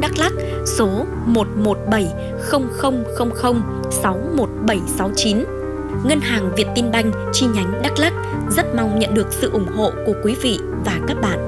Đắk Lắk số 1170000617769. Ngân hàng Vietinbank chi nhánh Đắk Lắk rất mong nhận được sự ủng hộ của quý vị và các bạn.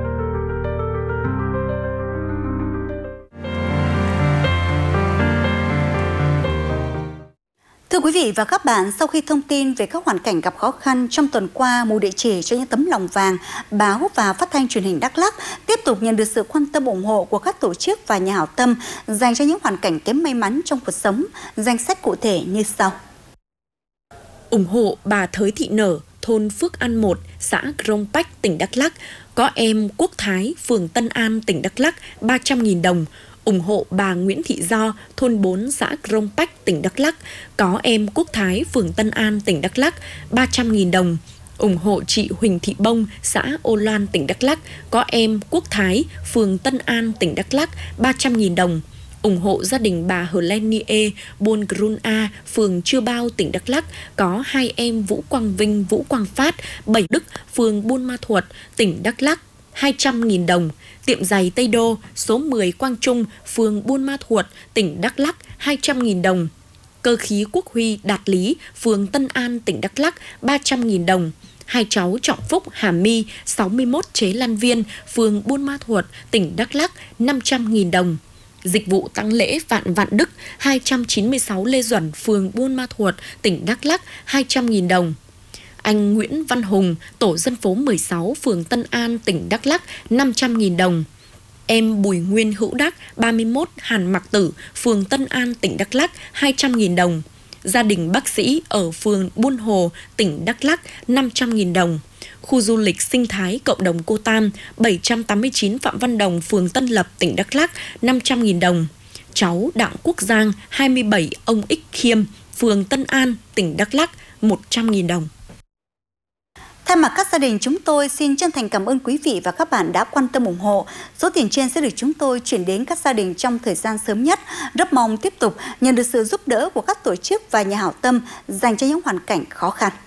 Thưa quý vị và các bạn, sau khi thông tin về các hoàn cảnh gặp khó khăn trong tuần qua, Mùa Địa Chỉ cho những tấm lòng vàng, báo và phát thanh truyền hình Đắk Lắk tiếp tục nhận được sự quan tâm ủng hộ của các tổ chức và nhà hảo tâm dành cho những hoàn cảnh kém may mắn trong cuộc sống. Danh sách cụ thể như sau. Ủng hộ bà Thới Thị Nở, thôn Phước An 1, xã Krông Pách, tỉnh Đắk Lắk, có em Quốc Thái, phường Tân An, tỉnh Đắk Lắk 300.000 đồng. Ủng hộ bà Nguyễn Thị Do, thôn 4, xã Krông Pách, tỉnh Đắk Lắk, có em Quốc Thái, phường Tân An, tỉnh Đắk Lắk 300.000 đồng. Ủng hộ chị Huỳnh Thị Bông, xã Ô Loan, tỉnh Đắk Lắk, có em Quốc Thái, phường Tân An, tỉnh Đắk Lắk 300.000 đồng. Ủng hộ gia đình bà Hờ Len Nie, Buôn Grun A, phường Chư Bao, tỉnh Đắk Lắk, có hai em Vũ Quang Vinh, Vũ Quang Phát, 7 Đức, phường Buôn Ma Thuột, tỉnh Đắk Lắk 200.000 đồng. Tiệm giày Tây Đô, số 10 Quang Trung, phường Buôn Ma Thuột, tỉnh Đắk Lắk 200.000 đồng. Cơ khí Quốc Huy Đạt Lý, phường Tân An, tỉnh Đắk Lắk 300.000 đồng. Hai cháu Trọng Phúc Hà My, 61 Chế Lan Viên, phường Buôn Ma Thuột, tỉnh Đắk Lắk 500.000 đồng. Dịch vụ tang lễ Vạn Vạn Đức, 296 Lê Duẩn, phường Buôn Ma Thuột, tỉnh Đắk Lắk 200.000 đồng. Anh Nguyễn Văn Hùng, tổ dân phố 16, phường Tân An, tỉnh Đắk Lắk 500.000 đồng. Em Bùi Nguyên Hữu Đắc, 31 Hàn Mạc Tử, phường Tân An, tỉnh Đắk Lắk 200.000 đồng. Gia đình bác sĩ ở phường Buôn Hồ, tỉnh Đắk Lắk 500.000 đồng. Khu du lịch sinh thái cộng đồng Cô Tam, 789 Phạm Văn Đồng, phường Tân Lập, tỉnh Đắk Lắk 500.000 đồng. Cháu Đặng Quốc Giang, 27 Ông Ích Khiêm, phường Tân An, tỉnh Đắk Lắk 100.000 đồng. Thay mặt các gia đình, chúng tôi xin chân thành cảm ơn quý vị và các bạn đã quan tâm ủng hộ. Số tiền trên sẽ được chúng tôi chuyển đến các gia đình trong thời gian sớm nhất. Rất mong tiếp tục nhận được sự giúp đỡ của các tổ chức và nhà hảo tâm dành cho những hoàn cảnh khó khăn.